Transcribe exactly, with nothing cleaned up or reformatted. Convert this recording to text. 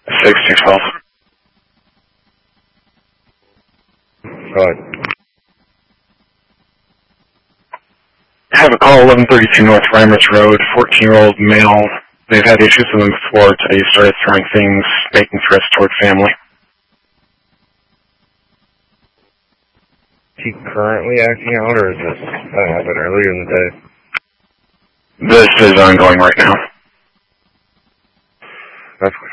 six two twelve. Go ahead. I have a call, eleven thirty-two North Reimers Road, fourteen-year-old male. They've had issues with him before. Today he started throwing things, making threats toward family. Is he currently acting out, or is this that happened earlier in the day? This is ongoing right now. That's